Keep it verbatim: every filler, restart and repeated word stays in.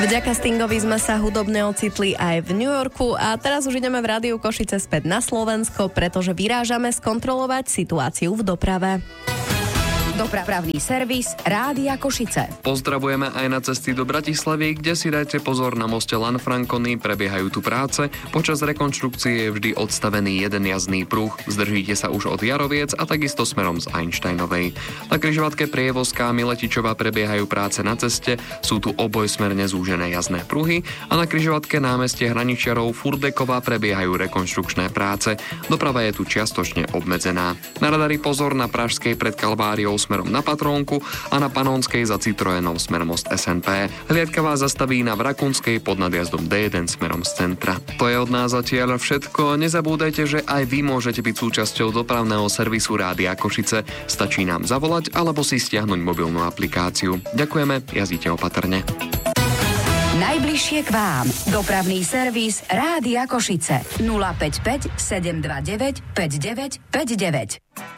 Vďaka Stingovi sme sa hudobne ocitli aj v New Yorku a teraz už ideme v Rádiu Košice späť na Slovensko, pretože vyrážame skontrolovať situáciu v doprave. Dopravný servis Rádia Košice. Pozdravujeme aj na cesty do Bratislavy, kde si dajte pozor na moste Lanfranconi, prebiehajú tu práce. Počas rekonštrukcie je vždy odstavený jeden jazdný pruh. Zdržíte sa už od Jaroviec a takisto smerom z Einsteinovej. Na križovatke Prievozká Miletičová prebiehajú práce na ceste, sú tu obojsmerne zúžené jazdné pruhy a na križovatke námestie Hraničiarov Furdeková prebiehajú rekonštrukčné práce. Doprava je tu čiastočne obmedzená. Na radari pozor na Pražskej pred Kalváriou smerom na Patrónku a na Panonskej za Citroenom smer most es en pé. Hliadka vás zastaví na Vrakunskej pod nadjazdom dé jeden smerom z centra. To je od nás zatiaľ všetko. Nezabúdajte, že aj vy môžete byť súčasťou dopravného servisu Rádia Košice. Stačí nám zavolať alebo si stiahnuť mobilnú aplikáciu. Ďakujeme, jazdite opatrne. Najbližšie k vám. Dopravný servis Rádia Košice. nula päť päť sedem dva deväť päť deväť päť deväť.